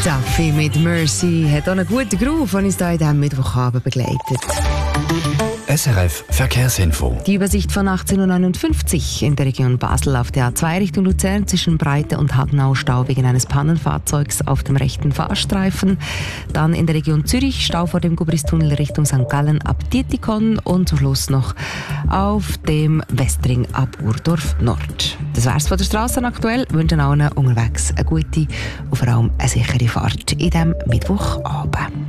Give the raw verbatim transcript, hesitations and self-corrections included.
Duffy mit Mercy hat auch einen guten Groove, den uns hier in diesem Mittwochabend begleitet. S R F Verkehrsinfo. Die Übersicht von achtzehn Uhr neunundfünfzig in der Region Basel auf der A zwei Richtung Luzern zwischen Breite und Hagenau Stau wegen eines Pannenfahrzeugs auf dem rechten Fahrstreifen. Dann in der Region Zürich Stau vor dem Gubristunnel Richtung Sankt Gallen ab Dietikon und zum Schluss noch auf dem Westring ab Urdorf Nord. Das wär's von der Straße aktuell. Wir wünschen allen unterwegs eine gute und vor allem eine sichere Fahrt in diesem Mittwochabend.